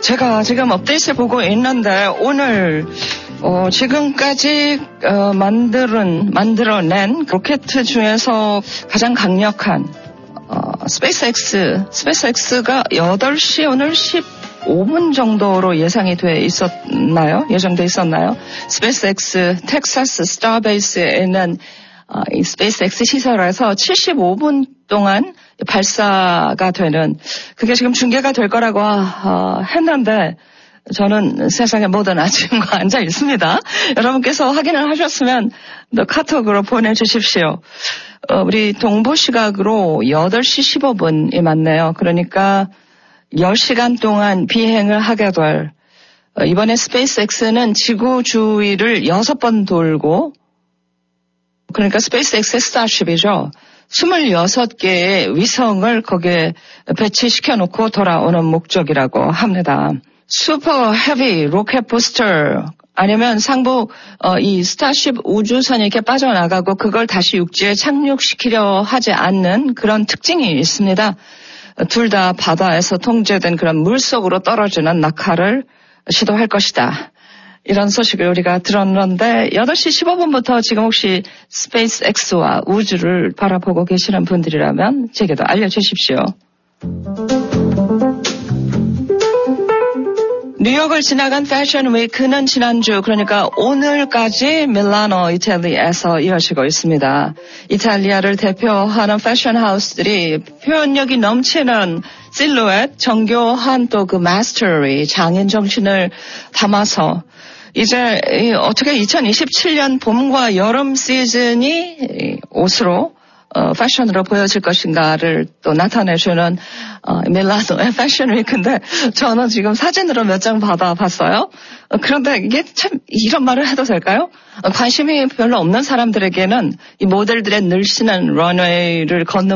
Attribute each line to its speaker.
Speaker 1: 제가 지금 업데이트 보고 있는데 오늘 지금까지 만들어낸 로켓 중에서 가장 강력한 스페이스X가 8시 오늘 15분 정도로 예상이 예정돼 있었나요? 스페이스X 텍사스 스타베이스에 있는 이 스페이스X 시설에서 75분 동안 발사가 되는, 그게 지금 중계가 될 거라고 했는데 저는 세상의 모든 아침과 앉아 있습니다. 여러분께서 확인을 하셨으면 카톡으로 보내주십시오. 우리 동부 시각으로 8시 15분이 맞네요. 그러니까 10시간 동안 비행을 하게 될, 이번에 스페이스X는 지구 주위를 6번 돌고, 그러니까 스페이스X의 스타쉽이죠. 26개의 위성을 거기에 배치시켜 놓고 돌아오는 목적이라고 합니다. 슈퍼 헤비 로켓 부스터, 아니면 상부 이 스타쉽 우주선이 이렇게 빠져나가고 그걸 다시 육지에 착륙시키려 하지 않는 그런 특징이 있습니다. 둘 다 바다에서 통제된 그런 물속으로 떨어지는 낙하를 시도할 것이다. 이런 소식을 우리가 들었는데 8시 15분부터 지금 혹시 스페이스X와 우주를 바라보고 계시는 분들이라면 제게도 알려주십시오. 뉴욕을 지나간 패션 위크는 지난주, 그러니까 오늘까지 밀라노 이탈리아에서 이어지고 있습니다. 이탈리아를 대표하는 패션 하우스들이 표현력이 넘치는 실루엣, 정교한 또 그 마스터리, 장인 정신을 담아서 이제 어떻게 2027년 봄과 여름 시즌이 옷으로 패션으로 보여질 것인가를 또 나타내주는 밀라노의 패션 위크인데, 저는 지금 사진으로 몇 장 받아봤어요. 그런데 이게 참, 이런 말을 해도 될까요? 관심이 별로 없는 사람들에게는 이 모델들의 늘씬한 런웨이를 걷는